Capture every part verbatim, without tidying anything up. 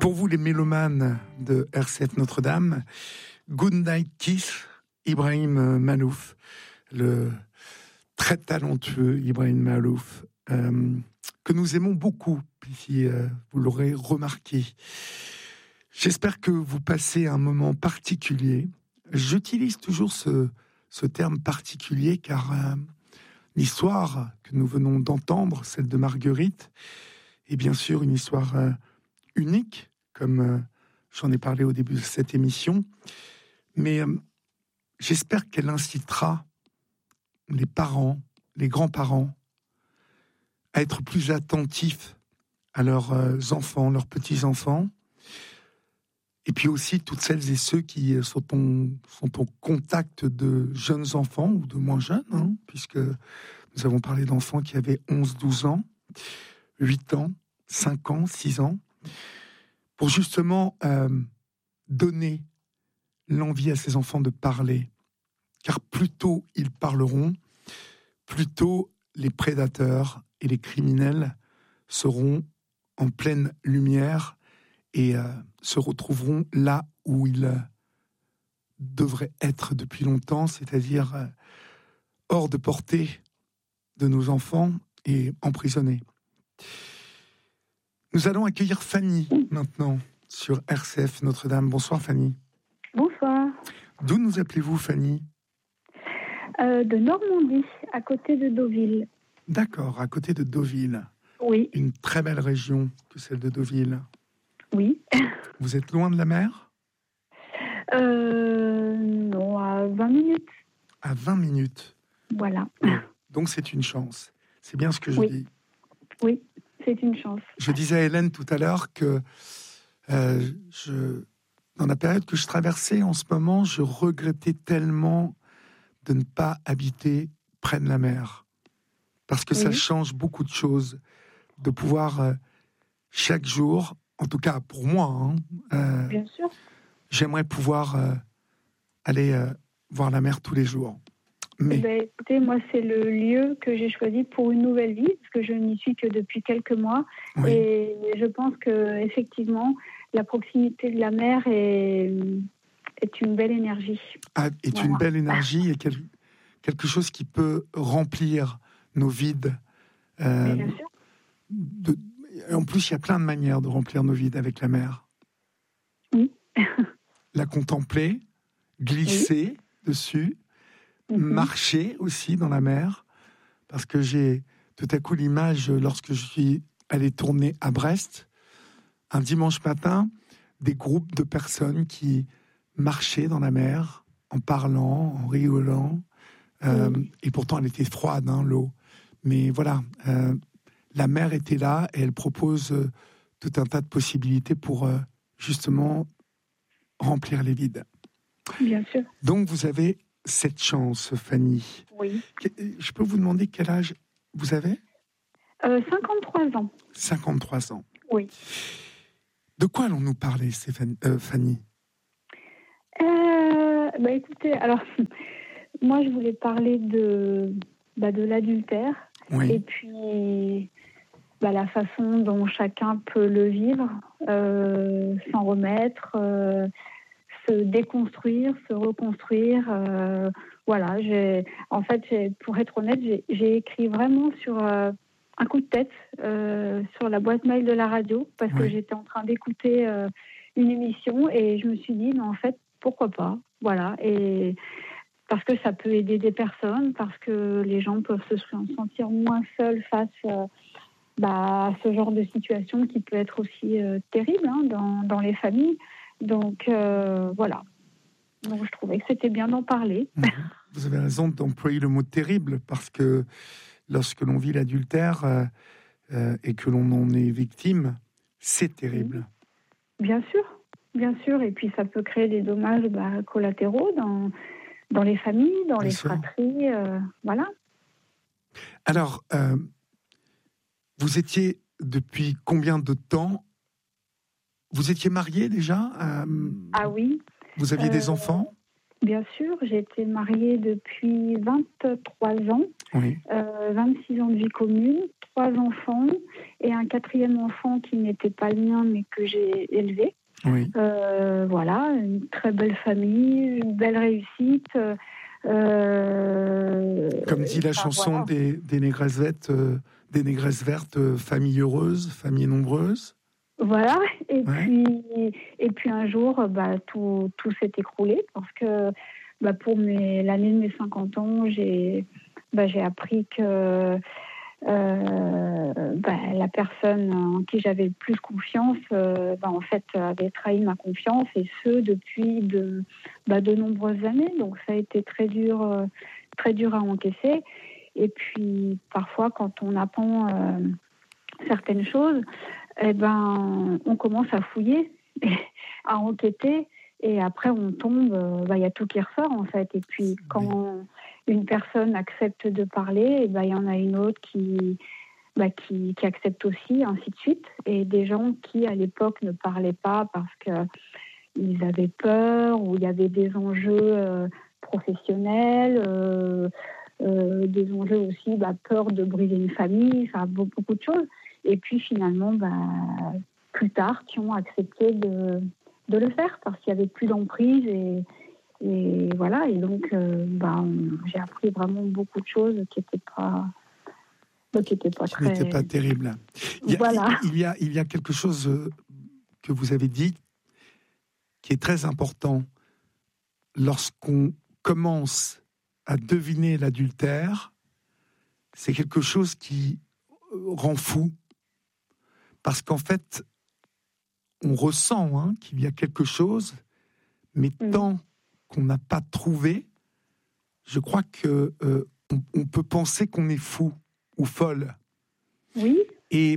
Pour vous, les mélomanes de R C F Notre-Dame, Good Night Kiss, Ibrahim Malouf, le très talentueux Ibrahim Malouf, euh, que nous aimons beaucoup, si euh, vous l'aurez remarqué. J'espère que vous passez un moment particulier. J'utilise toujours ce, ce terme particulier car euh, l'histoire que nous venons d'entendre, celle de Marguerite, est bien sûr une histoire euh, unique, comme euh, j'en ai parlé au début de cette émission. Mais euh, j'espère qu'elle incitera les parents, les grands-parents, à être plus attentifs à leurs euh, enfants, leurs petits-enfants, et puis aussi toutes celles et ceux qui sont en, sont en contact de jeunes enfants ou de moins jeunes, hein, puisque nous avons parlé d'enfants qui avaient onze, douze ans, huit ans, cinq ans, six ans, pour justement euh, donner l'envie à ces enfants de parler. Car plus tôt ils parleront, plus tôt les prédateurs et les criminels seront en pleine lumière et euh, se retrouveront là où ils euh, devraient être depuis longtemps, c'est-à-dire euh, hors de portée de nos enfants et emprisonnés. Nous allons accueillir Fanny maintenant sur R C F Notre-Dame. Bonsoir Fanny. Bonsoir. D'où nous appelez-vous Fanny ? euh, De Normandie, à côté de Deauville. D'accord, à côté de Deauville. Oui. Une très belle région que celle de Deauville. Oui. Vous êtes loin de la mer ? euh, Non, à vingt minutes. À vingt minutes. Voilà. Donc c'est une chance. C'est bien ce que je oui. dis. Oui, c'est une chance. Je disais à Hélène tout à l'heure que euh, je, dans la période que je traversais en ce moment, je regrettais tellement de ne pas habiter près de la mer. Parce que oui. Ça change beaucoup de choses. De pouvoir, euh, chaque jour, en tout cas pour moi, hein, euh, bien sûr. J'aimerais pouvoir euh, aller euh, voir la mer tous les jours. Mais... Eh ben, écoutez, moi, c'est le lieu que j'ai choisi pour une nouvelle vie, parce que je n'y suis que depuis quelques mois. Oui. Et je pense qu'effectivement, la proximité de la mer est, est une belle énergie. Ah, est voilà. Une belle énergie et quel, quelque chose qui peut remplir nos vides. Euh, bien sûr. De, en plus, il y a plein de manières de remplir nos vides avec la mer. Oui. La contempler, glisser oui. dessus, mm-hmm. marcher aussi dans la mer, parce que j'ai tout à coup l'image, lorsque je suis allé tourner à Brest, un dimanche matin, des groupes de personnes qui marchaient dans la mer, en parlant, en rigolant, euh, oui. et pourtant elle était froide, hein, l'eau. Mais voilà, euh, la mer était là, et elle propose euh, tout un tas de possibilités pour euh, justement remplir les vides. Bien sûr. Donc, vous avez cette chance, Fanny. Oui. Je peux vous demander quel âge vous avez ? euh, cinquante-trois ans. cinquante-trois ans. Oui. De quoi allons-nous parler, Stéphanie, euh, Fanny ? euh, bah écoutez, alors, moi, je voulais parler de, bah, de l'adultère. Oui. Et puis... Bah, la façon dont chacun peut le vivre, euh, s'en remettre, euh, se déconstruire, se reconstruire. Euh, voilà, j'ai, en fait, j'ai, pour être honnête, j'ai, j'ai écrit vraiment sur euh, un coup de tête euh, sur la boîte mail de la radio parce oui. que j'étais en train d'écouter euh, une émission et je me suis dit, mais en fait, pourquoi pas ? Voilà, et parce que ça peut aider des personnes, parce que les gens peuvent se sentir moins seuls face euh, Bah, à ce genre de situation qui peut être aussi euh, terrible hein, dans, dans les familles. Donc, euh, voilà. Donc, je trouvais que c'était bien d'en parler. Vous avez raison d'employer le mot « terrible » parce que lorsque l'on vit l'adultère euh, euh, et que l'on en est victime, c'est terrible. Bien sûr, bien sûr. Et puis, ça peut créer des dommages bah, collatéraux dans, dans les familles, dans bien les sûr. fratries. Euh, voilà. Alors... Euh, Vous étiez depuis combien de temps ? Vous étiez mariée déjà ? euh, Ah oui. Vous aviez euh, des enfants ? Bien sûr, j'ai été mariée depuis vingt-trois ans, Oui. euh, vingt-six ans de vie commune, trois enfants et un quatrième enfant qui n'était pas le mien mais que j'ai élevé. Oui. Euh, voilà, une très belle famille, une belle réussite. Euh, Comme dit la enfin, chanson voilà. des, des négresses vertes, euh, des négresses vertes, euh, famille heureuse, famille nombreuse. Voilà, et Ouais. puis et puis un jour, bah, tout, tout s'est écroulé parce que bah, pour mes, l'année de mes cinquante ans, j'ai, bah, j'ai appris que euh, bah, la personne en qui j'avais le plus confiance, euh, bah, en fait, avait trahi ma confiance, et ce depuis de, bah, de nombreuses années. Donc ça a été très dur, euh, très dur à encaisser. Et puis parfois, quand on apprend euh, certaines choses, eh ben, on commence à fouiller, à enquêter, et après on tombe, il bah, y a tout qui ressort en fait. Et puis quand oui. une personne accepte de parler, il bah, y en a une autre qui, bah, qui, qui accepte aussi, ainsi de suite. Et des gens qui à l'époque ne parlaient pas parce qu'ils avaient peur, ou il y avait des enjeux euh, professionnels, euh, euh, des enjeux aussi, bah, peur de briser une famille, enfin beaucoup, beaucoup de choses. Et puis finalement, bah, plus tard, qui ont accepté de, de le faire parce qu'il n'y avait plus d'emprise. Et, et voilà, et donc euh, bah, on, j'ai appris vraiment beaucoup de choses qui n'étaient pas, bah, qui étaient pas qui très... n'étaient pas terribles. Il y, a, voilà. il, y a, il y a quelque chose que vous avez dit qui est très important. Lorsqu'on commence à deviner l'adultère, c'est quelque chose qui rend fou. Parce qu'en fait, on ressent hein, qu'il y a quelque chose, mais mmh. tant qu'on n'a pas trouvé, je crois que euh, on, on peut penser qu'on est fou ou folle. Oui. Et,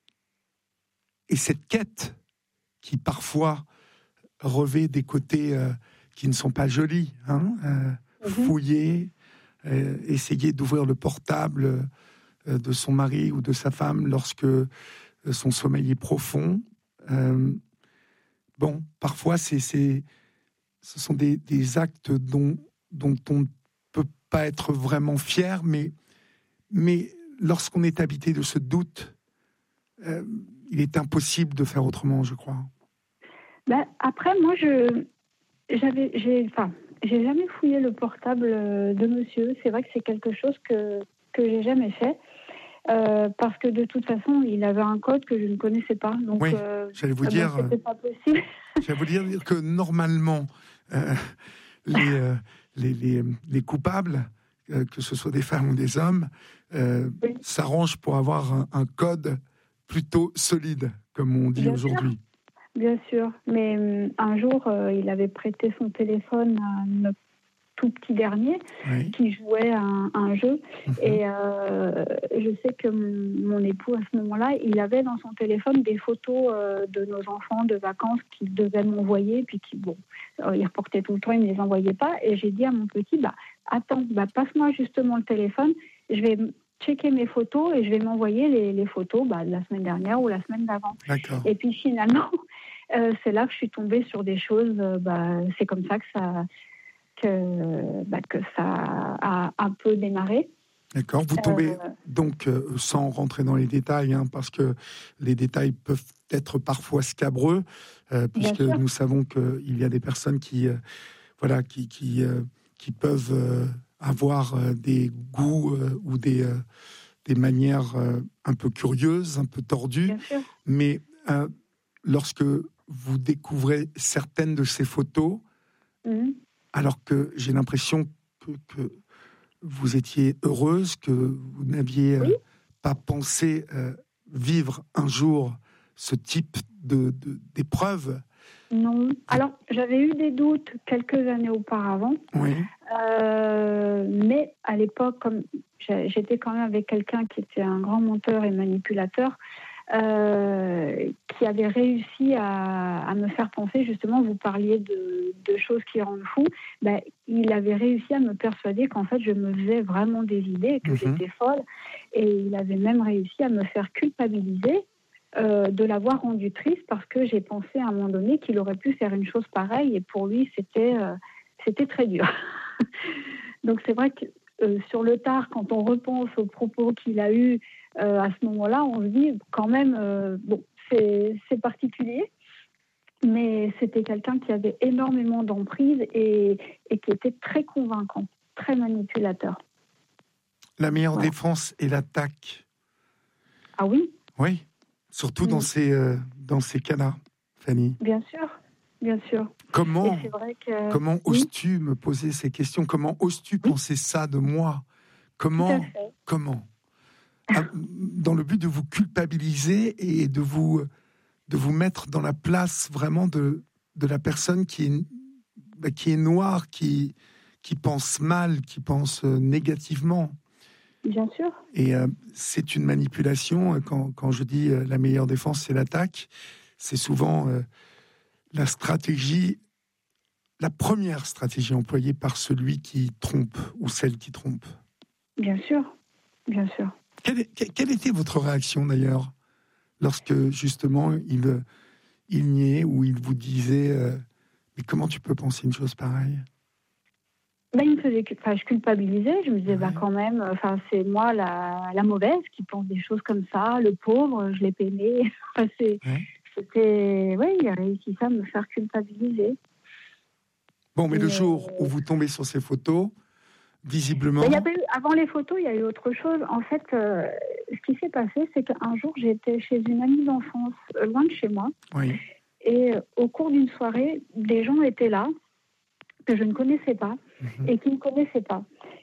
et cette quête qui parfois revêt des côtés euh, qui ne sont pas jolis, hein, euh, mmh. fouiller, euh, essayer d'ouvrir le portable euh, de son mari ou de sa femme lorsque euh, son sommeil est profond. Euh, bon, parfois, c'est, c'est, ce sont des, des actes dont, dont on ne peut pas être vraiment fier, mais, mais lorsqu'on est habité de ce doute, euh, il est impossible de faire autrement, je crois. Ben, après, moi, je j'avais, j'ai, enfin, j'ai jamais fouillé le portable de monsieur. C'est vrai que c'est quelque chose que que j'ai jamais fait. Euh, parce que de toute façon, il avait un code que je ne connaissais pas. Donc, oui, euh, j'allais vous euh, dire. ben, c'était pas possible. J'allais vous dire que normalement, euh, les, euh, les, les, les coupables, euh, que ce soit des femmes ou des hommes, euh, oui. s'arrangent pour avoir un, un code plutôt solide, comme on dit Bien aujourd'hui. Sûr. Bien sûr. Mais euh, un jour, euh, il avait prêté son téléphone à notre tout petit dernier oui. qui jouait à un, un jeu. Mmh. Et euh, je sais que mon, mon époux, à ce moment-là, il avait dans son téléphone des photos euh, de nos enfants de vacances qu'il devait m'envoyer, puis qui, bon, euh, il reportait tout le temps, il ne les envoyait pas. Et j'ai dit à mon petit, bah, attends, bah, passe-moi justement le téléphone, je vais checker mes photos et je vais m'envoyer les, les photos bah, de la semaine dernière ou la semaine d'avant. D'accord. Et puis finalement, euh, c'est là que je suis tombée sur des choses, euh, bah, c'est comme ça que ça... Que, bah, que ça a un peu démarré. D'accord, vous tombez euh, donc, euh, sans rentrer dans les détails, hein, parce que les détails peuvent être parfois scabreux, euh, puisque nous savons qu'il y a des personnes qui, euh, voilà, qui, qui, euh, qui peuvent euh, avoir euh, des goûts euh, ou des, euh, des manières euh, un peu curieuses, un peu tordues, mais euh, lorsque vous découvrez certaines de ces photos, mmh. alors que j'ai l'impression que, que vous étiez heureuse, que vous n'aviez oui. euh, pas pensé euh, vivre un jour ce type de, de, d'épreuve. Non. Alors, j'avais eu des doutes quelques années auparavant. Oui. Euh, mais à l'époque, comme j'étais quand même avec quelqu'un qui était un grand menteur et manipulateur, Euh, qui avait réussi à, à me faire penser, justement, vous parliez de, de choses qui rendent fou, ben, il avait réussi à me persuader qu'en fait je me faisais vraiment des idées, que mmh. j'étais folle, et il avait même réussi à me faire culpabiliser euh, de l'avoir rendu triste, parce que j'ai pensé à un moment donné qu'il aurait pu faire une chose pareille, et pour lui c'était, euh, c'était très dur. Donc c'est vrai que euh, sur le tard, quand on repense aux propos qu'il a eus euh, à ce moment-là, on se dit quand même, euh, bon, c'est, c'est particulier, mais c'était quelqu'un qui avait énormément d'emprise et, et qui était très convaincant, très manipulateur. La meilleure Voilà. défense est l'attaque. Ah oui? Oui, surtout Mm. dans ces, euh, dans ces cas-là, Fanny. Bien sûr, bien sûr. Comment, Et c'est vrai que... comment oui, oses-tu me poser ces questions? Comment oses-tu oui, penser ça de moi? tout à Comment, fait. comment Ah, dans le but de vous culpabiliser et de vous, de vous mettre dans la place vraiment de, de la personne qui est, bah, qui est noire, qui, qui pense mal, qui pense euh, négativement. Bien sûr. Et euh, c'est une manipulation. Quand, quand je dis euh, la meilleure défense, c'est l'attaque, c'est souvent euh, la stratégie, la première stratégie employée par celui qui trompe ou celle qui trompe. Bien sûr, bien sûr. Quelle, quelle était votre réaction d'ailleurs lorsque justement il, il niait ou il vous disait euh, mais comment tu peux penser une chose pareille? Ben, il me faisait, enfin, je culpabilisais, je me disais, Ouais. bah, quand même, enfin, c'est moi la, la mauvaise qui pense des choses comme ça, le pauvre, je l'ai peiné. Enfin, c'est, Ouais. c'était, oui, il a réussi ça à me faire culpabiliser. Bon, mais le Mais, jour où vous tombez sur ces photos, visiblement... ben, il y avait eu, avant les photos, il y a eu autre chose. En fait, euh, ce qui s'est passé, c'est qu'un jour, j'étais chez une amie d'enfance, euh, loin de chez moi, Oui. et euh, au cours d'une soirée, des gens étaient là, que je ne connaissais pas, Mm-hmm. et qui ne me connaissaient pas.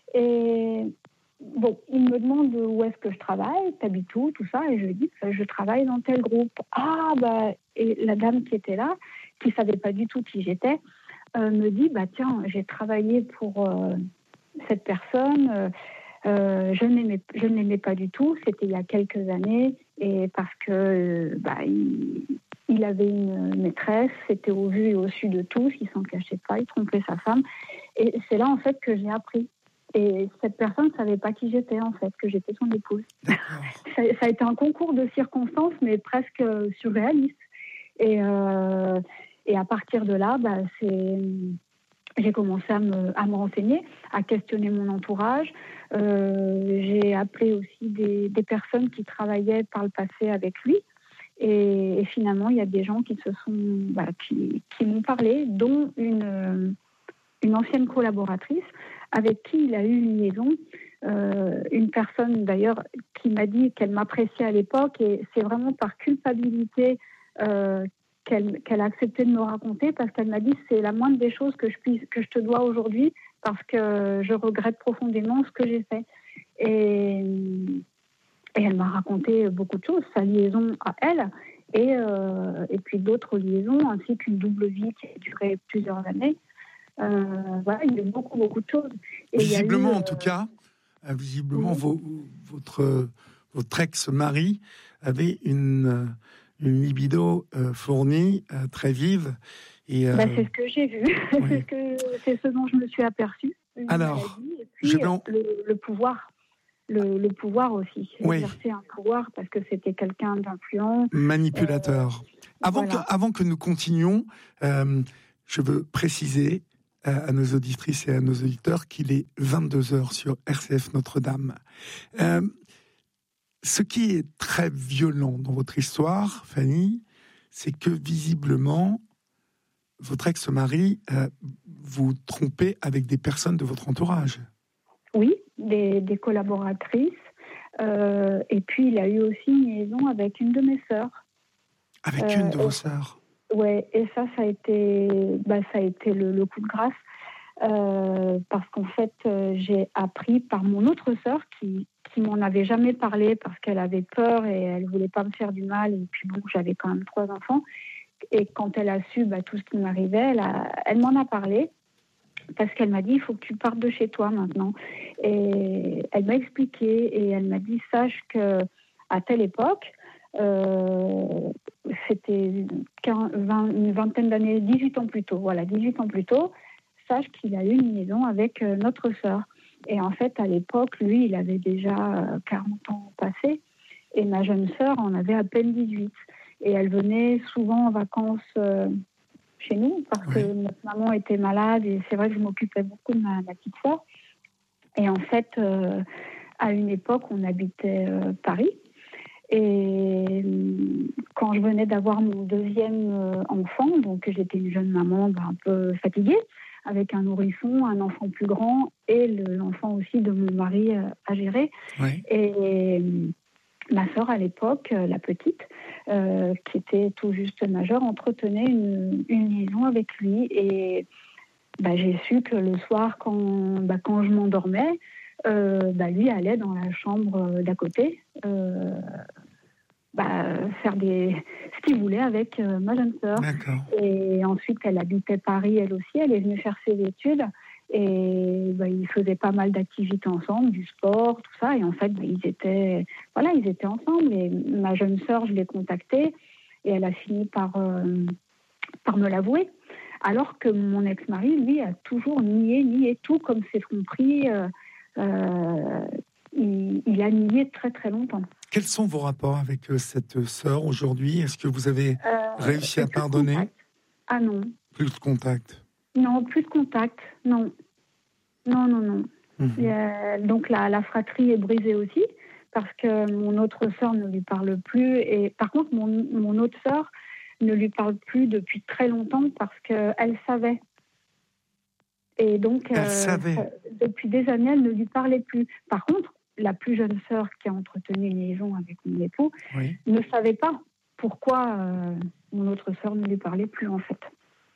Et bon, il me demande où est-ce que je travaille, t'habites où, tout ça, et je lui dis, je travaille dans tel groupe. Ah, bah, et la dame qui était là, qui ne savait pas du tout qui j'étais, euh, me dit, bah tiens, j'ai travaillé pour euh, cette personne, euh, euh, je n'aimais, je ne l'aimais pas du tout, c'était il y a quelques années, et parce que, euh, bah, il, il avait une maîtresse, c'était au vu et au su de tous, il s'en cachait pas, il trompait sa femme, et c'est là, en fait, que j'ai appris. Et cette personne ne savait pas qui j'étais, en fait, que j'étais son épouse. D'accord. Ça, ça a été un concours de circonstances, mais presque surréaliste. Et, euh, et à partir de là, bah, c'est, j'ai commencé à me, à me renseigner, à questionner mon entourage. Euh, j'ai appelé aussi des, des personnes qui travaillaient par le passé avec lui. Et, et finalement, il y a des gens qui, se sont, bah, qui, qui m'ont parlé, dont une, une ancienne collaboratrice avec qui il a eu une liaison, euh, une personne d'ailleurs qui m'a dit qu'elle m'appréciait à l'époque, et c'est vraiment par culpabilité euh, qu'elle, qu'elle a accepté de me raconter, parce qu'elle m'a dit c'est la moindre des choses que je, puisse, que je te dois aujourd'hui, parce que je regrette profondément ce que j'ai fait. Et, et elle m'a raconté beaucoup de choses, sa liaison à elle, et, euh, et puis d'autres liaisons, ainsi qu'une double vie qui a duré plusieurs années. Euh, voilà, il y a eu beaucoup, beaucoup de choses. Et Visiblement, il y a eu, en tout euh, cas, euh, visiblement, oui. vos, votre, votre ex-mari avait une, une libido euh, fournie, euh, très vive. Et, euh, Ben, c'est ce que j'ai vu, oui. c'est, ce que, c'est ce dont je me suis aperçue. Une Alors, maladie, et je puis vais en... le, le pouvoir. Le, le pouvoir aussi. Oui. Exercer un pouvoir parce que c'était quelqu'un d'influent. Manipulateur. Euh, Avant, voilà. que, avant que nous continuions, euh, je veux préciser à, à nos auditrices et à nos auditeurs qu'il est vingt-deux heures sur R C F Notre-Dame. Euh, ce qui est très violent dans votre histoire, Fanny, c'est que visiblement, votre ex-mari euh, vous trompait avec des personnes de votre entourage. Oui, des, des collaboratrices. Euh, et puis, il a eu aussi une liaison avec une de mes sœurs. Avec Euh, une de vos et, sœurs. ouais, et ça, ça a été, bah, ça a été le, le coup de grâce. Euh, parce qu'en fait, euh, j'ai appris par mon autre sœur qui, qui m'en avait jamais parlé parce qu'elle avait peur et elle voulait pas me faire du mal. Et puis bon, j'avais quand même trois enfants. Et quand elle a su bah, tout ce qui m'arrivait, elle, a, elle m'en a parlé. Parce qu'elle m'a dit, il faut que tu partes de chez toi maintenant. Et elle m'a expliqué et elle m'a dit, sache qu'à telle époque, euh, c'était quinze, vingt, une vingtaine d'années, dix-huit ans plus tôt, voilà, dix-huit ans plus tôt, sache qu'il a eu une liaison avec euh, notre sœur. Et en fait, à l'époque, lui, il avait déjà euh, quarante ans passés et ma jeune sœur en avait à peine dix-huit. Et elle venait souvent en vacances... Euh, chez nous parce oui. que notre maman était malade et c'est vrai que je m'occupais beaucoup de ma, ma petite sœur. Et en fait, euh, à une époque, on habitait euh, Paris. Et quand je venais d'avoir mon deuxième euh, enfant, donc j'étais une jeune maman ben, un peu fatiguée, avec un nourrisson, un enfant plus grand et le, l'enfant aussi de mon mari euh, à gérer. Oui. Et ma sœur, à l'époque, la petite, euh, qui était tout juste majeure, entretenait une, une liaison avec lui. Et bah, j'ai su que le soir, quand, bah, quand je m'endormais, euh, bah, lui allait dans la chambre d'à côté euh, bah, faire des... ce qu'il voulait avec euh, ma jeune sœur. D'accord. Et ensuite, elle habitait Paris, elle aussi. Elle est venue faire ses études. Et bah, ils faisaient pas mal d'activités ensemble, du sport, tout ça. Et en fait, bah, ils étaient, voilà, ils étaient ensemble. Et ma jeune sœur, je l'ai contactée et elle a fini par, euh, par me l'avouer. Alors que mon ex-mari, lui, a toujours nié, nié tout, comme c'est compris. Euh, euh, il, il a nié très, très longtemps. Quels sont vos rapports avec euh, cette sœur aujourd'hui ? Est-ce que vous avez euh, réussi à pardonner ? Ah non. Plus de contact ? Non, plus de contact, non. Non, non, non. Mmh. A, donc la, la fratrie est brisée aussi parce que mon autre sœur ne lui parle plus. Et par contre, mon, mon autre sœur ne lui parle plus depuis très longtemps parce qu'elle savait. Et donc, elle euh, savait. depuis des années, elle ne lui parlait plus. Par contre, la plus jeune sœur qui a entretenu une liaison avec mon époux oui. ne savait pas pourquoi euh, mon autre sœur ne lui parlait plus, en fait.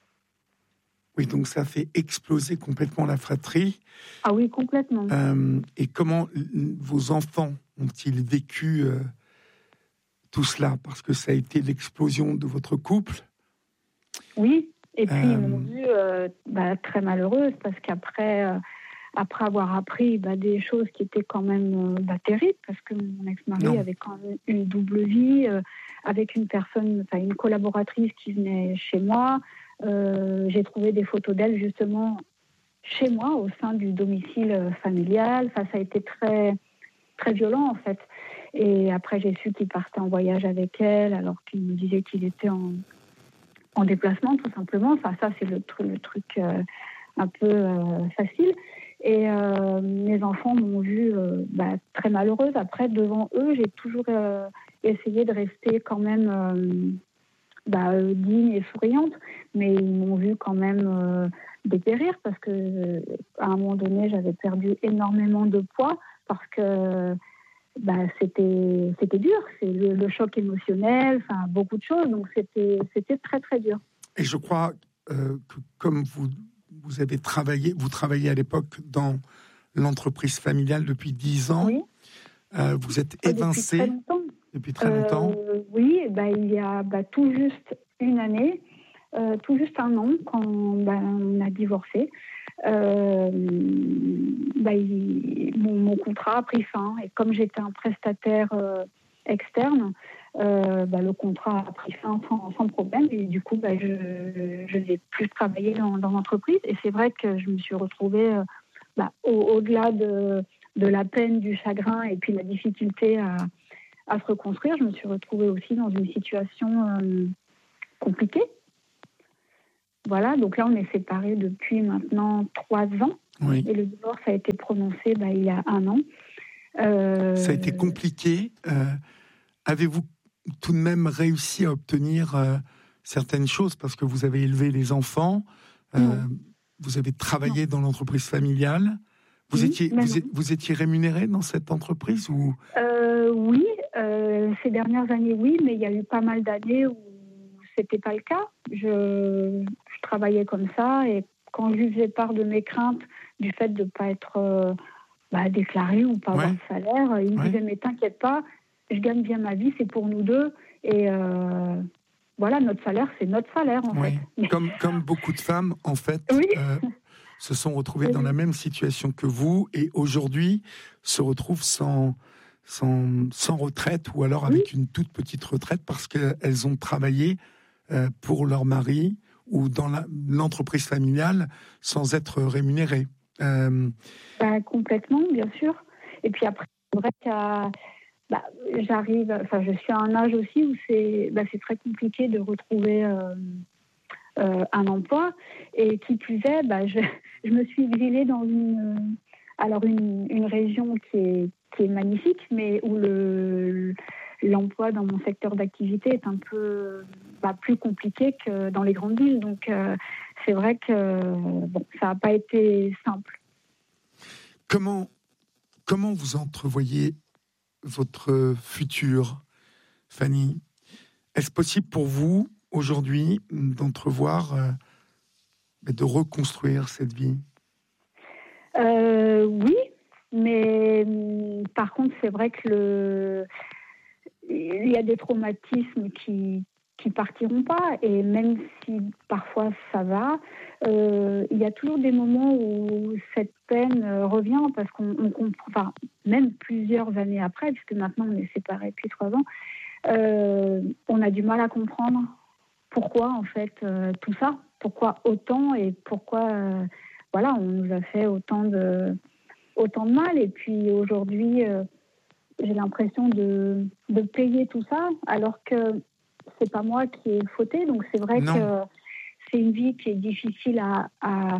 Oui, donc ça fait exploser complètement la fratrie. Ah oui, complètement. Euh, et comment vos enfants ont-ils vécu euh, tout cela ? Parce que ça a été l'explosion de votre couple. Oui, et puis euh... ils m'ont vue euh, bah, très malheureuse parce qu'après, euh, après avoir appris bah, des choses qui étaient quand même euh, bah, terribles, parce que mon ex-mari non. avait quand même une double vie euh, avec une personne, enfin une collaboratrice qui venait chez moi. Euh, j'ai trouvé des photos d'elle justement chez moi, au sein du domicile familial. Enfin, ça a été très, très violent en fait. Et après, j'ai su qu'il partait en voyage avec elle, alors qu'il me disait qu'il était en, en déplacement, tout simplement. Enfin, ça, c'est le, tr- le truc euh, un peu euh, facile. Et euh, mes enfants m'ont vue euh, bah, très malheureuse. Après, devant eux, j'ai toujours euh, essayé de rester quand même... Euh, Bah, euh, digne et souriante, mais ils m'ont vu quand même euh, dépérir parce que euh, à un moment donné j'avais perdu énormément de poids parce que bah, c'était c'était dur, c'est le, le choc émotionnel, enfin beaucoup de choses, donc c'était c'était très très dur. Et je crois euh, que comme vous vous avez travaillé, vous travaillez à l'époque dans l'entreprise familiale depuis dix ans, oui. euh, vous êtes évincé. Depuis très longtemps. Depuis très longtemps. Euh, oui, bah, il y a bah, tout juste une année, euh, tout juste un an, quand bah, on a divorcé, euh, bah, il, mon, mon contrat a pris fin. Et comme j'étais un prestataire euh, externe, euh, bah, le contrat a pris fin sans, sans problème. Et du coup, bah, je, je n'ai plus travaillé dans, dans l'entreprise. Et c'est vrai que je me suis retrouvée euh, bah, au, au-delà de, de la peine, du chagrin et puis la difficulté à à se reconstruire, je me suis retrouvée aussi dans une situation euh, compliquée. Voilà, donc là, on est séparés depuis maintenant trois ans. Oui. Et le divorce a été prononcé bah, il y a un an. Euh... Ça a été compliqué. Euh, avez-vous tout de même réussi à obtenir euh, certaines choses parce que vous avez élevé les enfants, euh, vous avez travaillé non. dans l'entreprise familiale. Vous, oui, étiez, vous, vous étiez rémunéré dans cette entreprise ou... euh, Oui, euh, ces dernières années, oui, mais il y a eu pas mal d'années où c'était pas le cas. Je, je travaillais comme ça et quand je lui faisais part de mes craintes du fait de ne pas être euh, bah, déclaré ou pas ouais. avoir de salaire, il me ouais. disait mais t'inquiète pas, je gagne bien ma vie, c'est pour nous deux et euh, voilà, notre salaire, c'est notre salaire en ouais. fait. Comme, comme beaucoup de femmes, en fait. Oui. Euh... se sont retrouvés oui. dans la même situation que vous et aujourd'hui se retrouvent sans, sans, sans retraite ou alors avec oui. une toute petite retraite parce qu'elles ont travaillé euh, pour leur mari ou dans la, l'entreprise familiale sans être rémunérées. Euh... Bah, complètement, bien sûr. Et puis après, c'est vrai qu'à, bah, j'arrive, enfin, je suis à un âge aussi où c'est, bah, c'est très compliqué de retrouver... Euh, euh, un emploi. Et qui plus est, bah, je, je me suis exilée dans une, alors une, une région qui est, qui est magnifique, mais où le, l'emploi dans mon secteur d'activité est un peu bah, plus compliqué que dans les grandes villes. Donc, euh, c'est vrai que bon, ça n'a pas été simple. Comment, comment vous entrevoyez votre futur, Fanny? Est-ce possible pour vous, aujourd'hui, d'entrevoir, euh, de reconstruire cette vie? euh, Oui, mais par contre, c'est vrai que le... il y a des traumatismes qui qui partiront pas, et même si parfois ça va, euh, il y a toujours des moments où cette peine euh, revient, parce qu'on on comprend, enfin, même plusieurs années après, puisque maintenant on est séparés depuis trois ans, euh, on a du mal à comprendre pourquoi en fait euh, tout ça, pourquoi autant, et pourquoi euh, voilà, on nous a fait autant de autant de mal. Et puis aujourd'hui, euh, j'ai l'impression de, de payer tout ça, alors que c'est pas moi qui ai fauté. Donc c'est vrai Non. que c'est une vie qui est difficile à, à,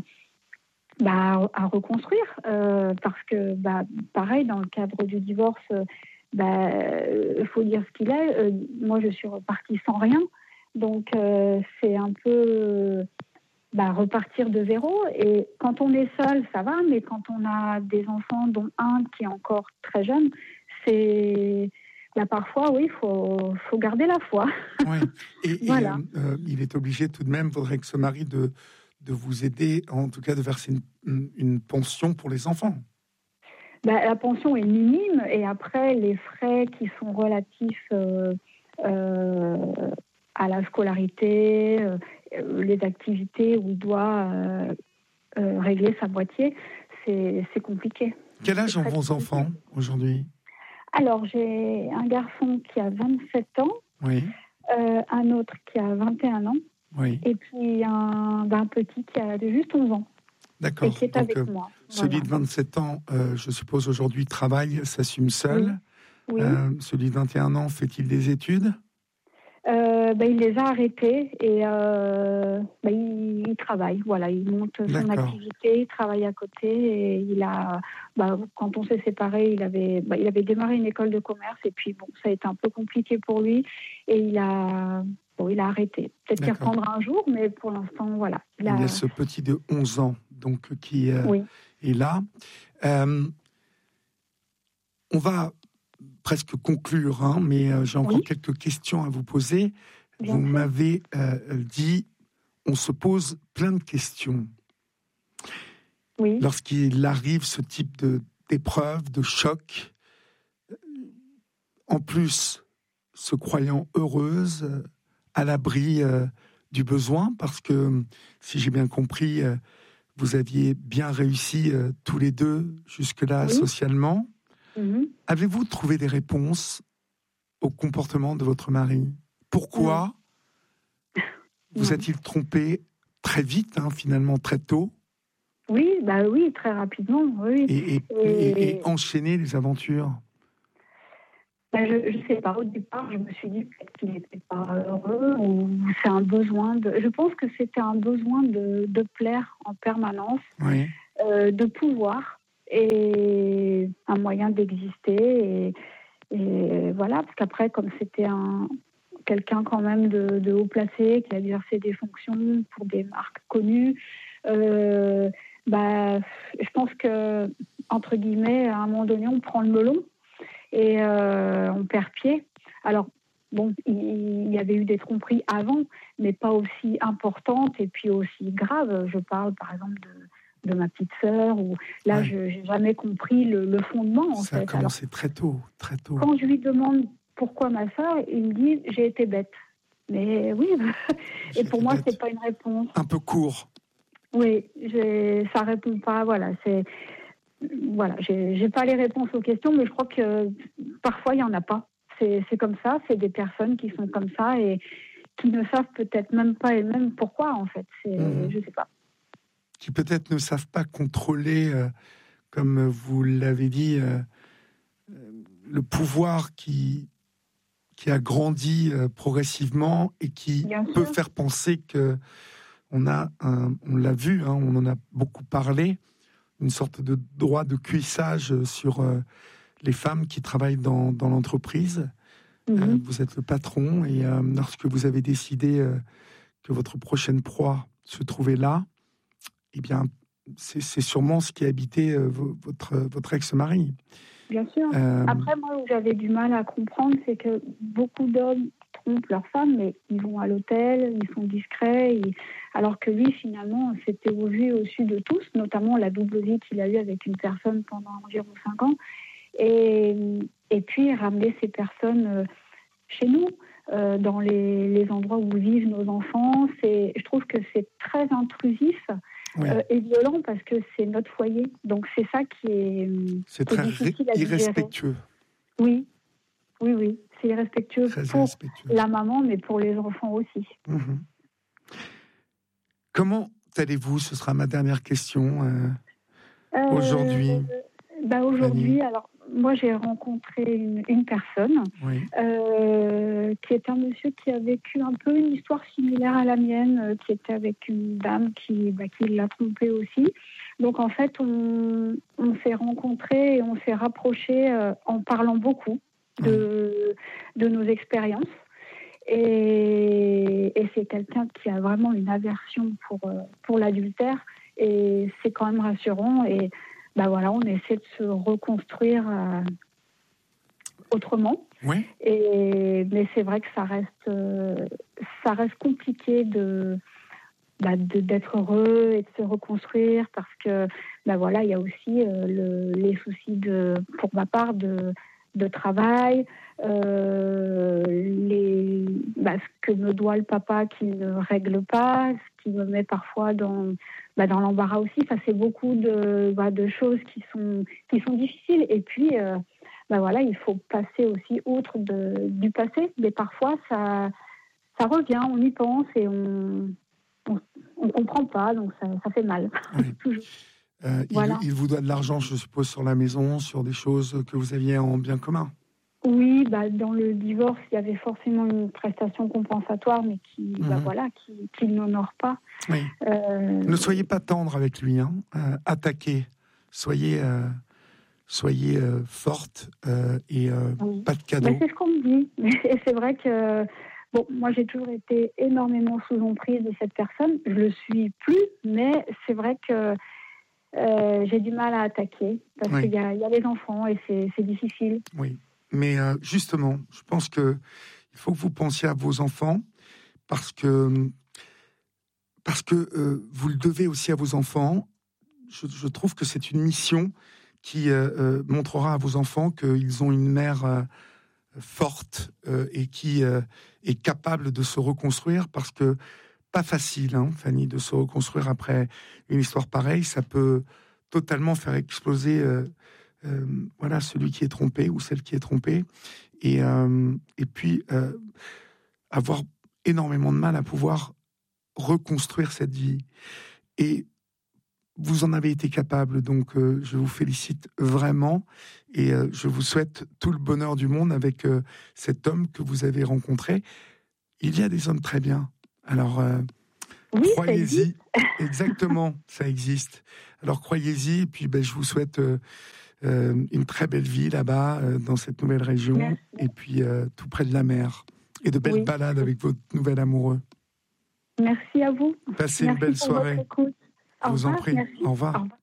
bah, à reconstruire, euh, parce que bah, pareil, dans le cadre du divorce, il bah, faut dire ce qu'il est. Euh, moi, je suis repartie sans rien. Donc euh, c'est un peu bah, repartir de zéro. Et quand on est seul, ça va, mais quand on a des enfants, dont un qui est encore très jeune, c'est... Là, parfois, oui, il faut, faut garder la foi. Ouais. Et, Voilà. et euh, il est obligé tout de même, faudrait que ce mari de, de vous aider, en tout cas de verser une, une pension pour les enfants. Bah, la pension est minime, et après, les frais qui sont relatifs euh, euh, à la scolarité, euh, les activités où il doit euh, euh, régler sa moitié, c'est, c'est compliqué. Quel âge C'est ont très vos compliqué. enfants aujourd'hui? Alors, j'ai un garçon qui a vingt-sept ans, Oui. euh, un autre qui a vingt et un ans, Oui. et puis un, un petit qui a juste onze ans. D'accord. Et qui est Donc, avec euh, moi. celui Voilà. de vingt-sept ans, euh, je suppose aujourd'hui, travaille, s'assume seul. Oui. Oui. Euh, celui de vingt et un ans, fait-il des études? euh, bah, Il les a arrêtés, et euh, bah, il, il travaille. Voilà, il monte son D'accord. activité, il travaille à côté, et il a, bah, quand on s'est séparés, il avait, bah, il avait démarré une école de commerce, et puis bon, ça a été un peu compliqué pour lui, et il a, bon, il a arrêté. Peut-être qu'il D'accord. reprendra un jour, mais pour l'instant, voilà. Il, a... il y a ce petit de onze ans, donc qui euh, oui. est là. Euh, on va presque conclure, hein, mais euh, j'ai encore Oui. quelques questions à vous poser. Bien Vous sûr. m'avez euh, dit, on se pose plein de questions. Oui. Lorsqu'il arrive ce type de, d'épreuve, de choc, en plus, se croyant heureuse, à l'abri euh, du besoin, parce que, si j'ai bien compris, euh, vous aviez bien réussi euh, tous les deux jusque-là Oui. socialement. Mm-hmm. Avez-vous trouvé des réponses au comportement de votre mari? Pourquoi mm. vous Mm. a-t-il trompé très vite, hein, finalement très tôt? Oui, bah oui, très rapidement, oui. Et, et, Et... et, et enchaîner les aventures? Ben, je ne sais pas, au départ, je me suis dit peut-être qu'il n'était pas heureux, ou c'est un besoin de... Je pense que c'était un besoin de, de plaire en permanence, Oui. euh, de pouvoir, et un moyen d'exister. Et, et voilà, parce qu'après, comme c'était un, quelqu'un quand même de, de haut placé, qui a exercé des fonctions pour des marques connues, euh, bah, je pense que, entre guillemets, à un moment donné, on prend le melon. Et euh, on perd pied. Alors, bon, il y avait eu des tromperies avant, mais pas aussi importantes et puis aussi graves. Je parle, par exemple, de, de ma petite sœur, où là, Ouais. je n'ai jamais compris le, le fondement, en Ça fait. a commencé Alors, très tôt, très tôt. Quand je lui demande pourquoi ma sœur, il me dit « j'ai été bête ». Mais oui, et pour moi, ce n'est pas une réponse. Un peu court. Oui, ça ne répond pas, voilà, c'est... Voilà, j'ai, j'ai pas les réponses aux questions, mais je crois que parfois il y en a pas. C'est, c'est comme ça, c'est des personnes qui sont comme ça et qui ne savent peut-être même pas elles-mêmes pourquoi, en fait. C'est, mmh. Je sais pas. Qui peut-être ne savent pas contrôler, euh, comme vous l'avez dit, euh, le pouvoir qui qui a grandi euh, progressivement et qui Bien peut sûr. faire penser que on a, un, on l'a vu, hein, on en a beaucoup parlé, une sorte de droit de cuissage sur euh, les femmes qui travaillent dans, dans l'entreprise. Mmh. Euh, vous êtes le patron et euh, lorsque vous avez décidé euh, que votre prochaine proie se trouvait là, eh bien, c'est, c'est sûrement ce qui habitait euh, votre, votre ex-mari. Bien sûr. Euh... Après, moi, où j'avais du mal à comprendre, c'est que beaucoup d'hommes trompent leurs femmes, mais ils vont à l'hôtel, ils sont discrets, et... alors que lui, finalement, c'était au vu et au su de tous, notamment la double vie qu'il a eue avec une personne pendant environ cinq ans. Et, et puis, ramener ces personnes chez nous, euh, dans les, les endroits où vivent nos enfants. C'est, je trouve que c'est très intrusif. Oui. Euh, et violent parce que c'est notre foyer. Donc c'est ça qui est, c'est qui est très difficile à irrespectueux. Gérer. Oui, oui, oui. C'est irrespectueux très pour irrespectueux. La maman, mais pour les enfants aussi. Mmh. Comment allez-vous ? Ce sera ma dernière question. Euh, euh, aujourd'hui bah Aujourd'hui, alors moi j'ai rencontré une, une personne oui. euh, qui est un monsieur qui a vécu un peu une histoire similaire à la mienne, euh, qui était avec une dame qui, bah, qui l'a trompé aussi. Donc en fait, on, on s'est rencontrés et on s'est rapprochés euh, en parlant beaucoup de, oui. de nos expériences. Et, et c'est quelqu'un qui a vraiment une aversion pour, pour l'adultère. Et c'est quand même rassurant. Et ben voilà, on essaie de se reconstruire euh, autrement. Oui. Et, mais c'est vrai que ça reste, euh, ça reste compliqué de, bah, de, d'être heureux et de se reconstruire parce que ben voilà, il y a aussi euh, le, les soucis, de, pour ma part, de, de travail, euh, les, bah, ce que me doit le papa qui ne règle pas, ce qui me met parfois dans... Bah dans l'embarras aussi, ça c'est beaucoup de, bah de choses qui sont, qui sont difficiles. Et puis, euh, bah voilà, il faut passer aussi outre de, du passé. Mais parfois, ça, ça revient, on y pense et on ne comprend pas, donc ça, ça fait mal. Oui. Toujours. Euh, voilà. il, il vous doit de l'argent, je suppose, sur la maison, sur des choses que vous aviez en bien commun. Oui, bah, dans le divorce, il y avait forcément une prestation compensatoire, mais qui, mmh. bah, voilà, qui, qui n'honore pas. Oui. Euh... Ne soyez pas tendre avec lui, hein. euh, attaquez, soyez, euh, soyez euh, forte euh, et euh, oui. pas de cadeaux. Mais c'est ce qu'on me dit, et c'est vrai que bon, moi j'ai toujours été énormément sous emprise de cette personne, je le suis plus, mais c'est vrai que euh, j'ai du mal à attaquer, parce oui. qu'il y a, il y a les enfants et c'est, c'est difficile. Oui. Mais euh, justement, je pense que il faut que vous pensiez à vos enfants parce que parce que euh, vous le devez aussi à vos enfants. Je, je trouve que c'est une mission qui euh, euh, montrera à vos enfants qu'ils ont une mère euh, forte euh, et qui euh, est capable de se reconstruire parce que pas facile, hein, Fanny, de se reconstruire après une histoire pareille. Ça peut totalement faire exploser. Euh, Euh, voilà, celui qui est trompé ou celle qui est trompée, et, euh, et puis euh, avoir énormément de mal à pouvoir reconstruire cette vie. Et vous en avez été capable, donc euh, je vous félicite vraiment, et euh, je vous souhaite tout le bonheur du monde avec euh, cet homme que vous avez rencontré. Il y a des hommes très bien, alors euh, oui, croyez-y, exactement, ça existe. Alors croyez-y, et puis ben, je vous souhaite... Euh, Euh, une très belle vie là-bas, euh, dans cette nouvelle région, merci. Et puis euh, tout près de la mer, et de belles oui. balades avec votre nouvel amoureux. Merci à vous. Passez merci une belle soirée. Je vous revoir, en prie. Merci. Au revoir. Au revoir.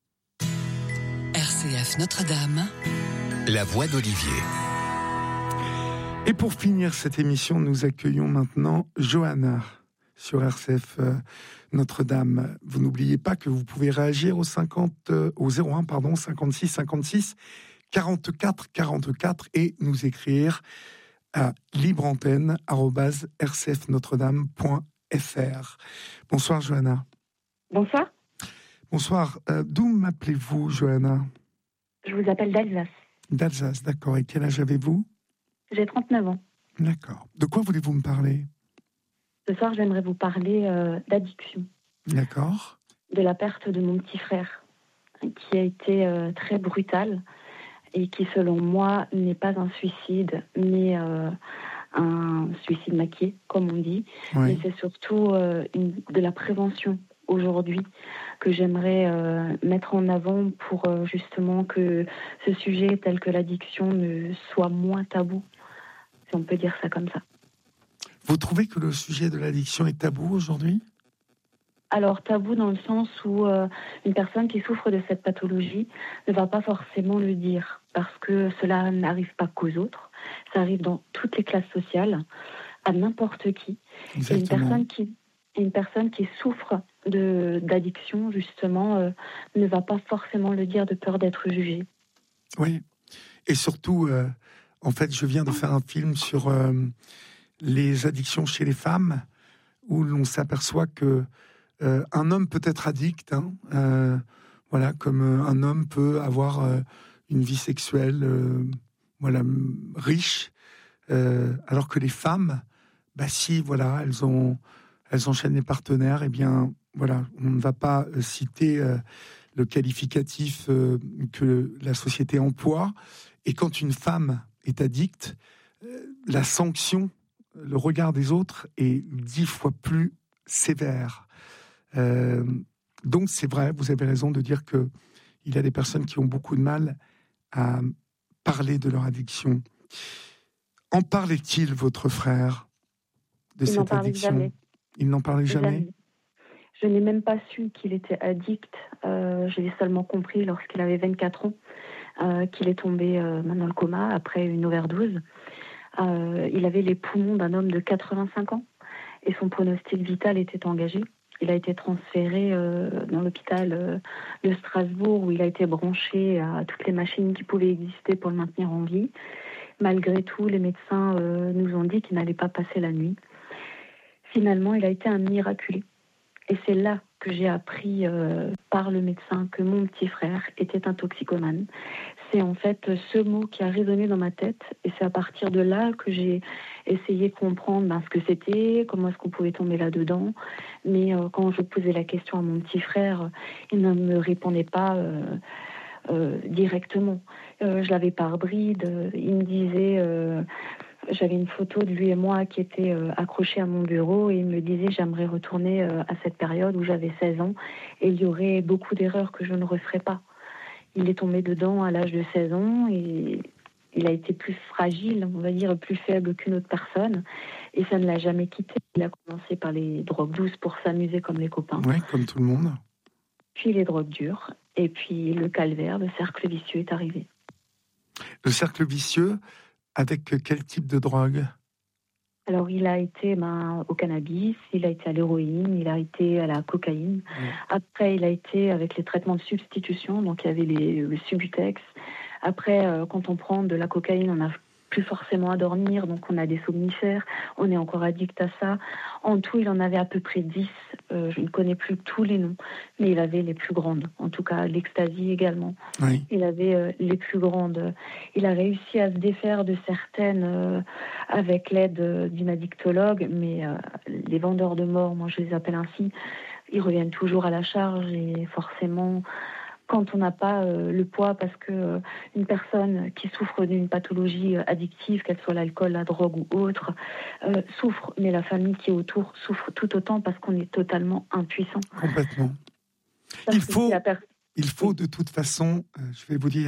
R C F Notre-Dame, la voix d'Olivier. Et pour finir cette émission, nous accueillons maintenant Johanna sur R C F euh, Notre-Dame. Vous n'oubliez pas que vous pouvez réagir au cinquante, euh, au zéro un pardon cinquante-six cinquante-six quarante-quatre quarante-quatre et nous écrire à libreantenne arobase r c f notre dame point f r. Bonsoir Johanna. Bonsoir. Bonsoir. Euh, d'où m'appelez-vous Johanna ? Je vous appelle d'Alsace. D'Alsace, d'accord. Et quel âge avez-vous ? J'ai trente-neuf ans. D'accord. De quoi voulez-vous me parler ? Ce soir, j'aimerais vous parler euh, d'addiction. D'accord. De la perte de mon petit frère, qui a été euh, très brutale et qui, selon moi, n'est pas un suicide, mais euh, un suicide maquillé, comme on dit, Oui. mais c'est surtout euh, une, de la prévention aujourd'hui que j'aimerais euh, mettre en avant pour euh, justement que ce sujet tel que l'addiction ne soit moins tabou, si on peut dire ça comme ça. Vous trouvez que le sujet de l'addiction est tabou aujourd'hui ? Alors tabou dans le sens où euh, une personne qui souffre de cette pathologie ne va pas forcément le dire parce que cela n'arrive pas qu'aux autres, ça arrive dans toutes les classes sociales, à n'importe qui. Et une personne qui, une personne qui souffre de, d'addiction, justement, euh, ne va pas forcément le dire de peur d'être jugée. Oui, et surtout, euh, en fait, je viens de faire un film sur euh, les addictions chez les femmes, où l'on s'aperçoit que euh, un homme peut être addict, hein, euh, voilà, comme euh, un homme peut avoir euh, une vie sexuelle, euh, voilà, riche, euh, alors que les femmes, bah si, voilà, elles ont, elles enchaînent les partenaires, et eh bien, voilà, on ne va pas euh, citer euh, le qualificatif euh, que la société emploie. Et quand une femme est addicte, euh, la sanction, le regard des autres est dix fois plus sévère. Euh, donc c'est vrai, vous avez raison de dire que il y a des personnes qui ont beaucoup de mal à parler de leur addiction. En parlait-il, votre frère, de il cette n'en parlait addiction ? Jamais. Il n'en parlait jamais, jamais. Je n'ai même pas su qu'il était addict. Euh, je l'ai seulement compris lorsqu'il avait vingt-quatre ans, euh, qu'il est tombé euh, dans le coma après une overdose. Euh, il avait les poumons d'un homme de quatre-vingt-cinq ans et son pronostic vital était engagé. Il a été transféré euh, dans l'hôpital euh, de Strasbourg où il a été branché à toutes les machines qui pouvaient exister pour le maintenir en vie. Malgré tout, les médecins euh, nous ont dit qu'il n'allait pas passer la nuit. Finalement, il a été un miraculé. Et c'est là que j'ai appris euh, par le médecin que mon petit frère était un toxicomane. C'est en fait ce mot qui a résonné dans ma tête et c'est à partir de là que j'ai essayé de comprendre ben, ce que c'était, comment est-ce qu'on pouvait tomber là-dedans. Mais euh, quand je posais la question à mon petit frère, il ne me répondait pas euh, euh, directement. Euh, je l'avais par bride. Il me disait... Euh, J'avais une photo de lui et moi qui était euh, accrochée à mon bureau et il me disait j'aimerais retourner euh, à cette période où j'avais seize ans et il y aurait beaucoup d'erreurs que je ne referais pas. Il est tombé dedans à l'âge de seize ans et il a été plus fragile, on va dire plus faible qu'une autre personne et ça ne l'a jamais quitté. Il a commencé par les drogues douces pour s'amuser comme les copains. Oui, comme tout le monde. Puis les drogues dures et puis le calvaire, le cercle vicieux est arrivé. Le cercle vicieux, avec quel type de drogue ? Alors, il a été ben, au cannabis, il a été à l'héroïne, il a été à la cocaïne. Mmh. Après, il a été avec les traitements de substitution, donc il y avait les, le Subutex. Après, euh, quand on prend de la cocaïne, on n'a plus forcément à dormir, donc on a des somnifères, on est encore addict à ça. En tout, il en avait à peu près dix, euh, je ne connais plus tous les noms, mais il avait les plus grandes, en tout cas l'ecstasy également. Oui. Il avait euh, les plus grandes. Il a réussi à se défaire de certaines euh, avec l'aide euh, d'une addictologue, mais euh, les vendeurs de mort, moi je les appelle ainsi, ils reviennent toujours à la charge et forcément... Quand on n'a pas euh, le poids, parce que euh, une personne qui souffre d'une pathologie euh, addictive, qu'elle soit l'alcool, la drogue ou autre, euh, souffre, mais la famille qui est autour souffre tout autant parce qu'on est totalement impuissant. Complètement. Parce il faut, si per... il faut de toute façon, euh, je vais vous dire,